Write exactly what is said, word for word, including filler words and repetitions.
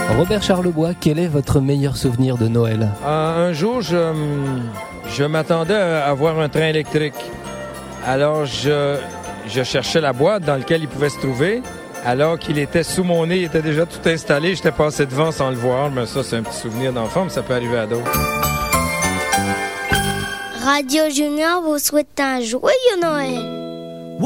Robert Charlebois, quel est votre meilleur souvenir de Noël? Euh, un jour, je, je m'attendais à avoir un train électrique. Alors, je, je cherchais la boîte dans laquelle il pouvait se trouver. Alors qu'il était sous mon nez, il était déjà tout installé. J'étais passé devant sans le voir. Mais ça, c'est un petit souvenir d'enfant, mais ça peut arriver à d'autres. Radio Junior vous souhaite un joyeux Noël.